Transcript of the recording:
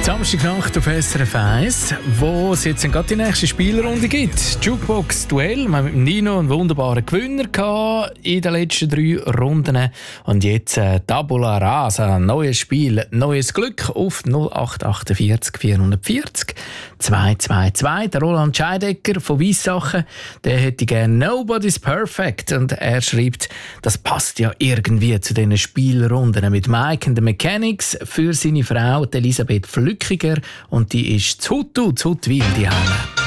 Samstagnacht auf SRF 1, wo es jetzt gerade die nächste Spielrunde gibt. Jukebox-Duell. Wir haben mit Nino einen wunderbaren Gewinner gehabt in den letzten 3 Runden. Und jetzt Tabula Rasa, neues Spiel, neues Glück auf 0848 440 222. Der Roland Scheidecker von Weissachen, der hätte gerne «Nobody's Perfect». Und er schreibt, das passt ja irgendwie zu diesen Spielrunden mit Mike and the Mechanics für seine Frau Elisabeth Flückiger, und die ist zu Huttwil die Heime.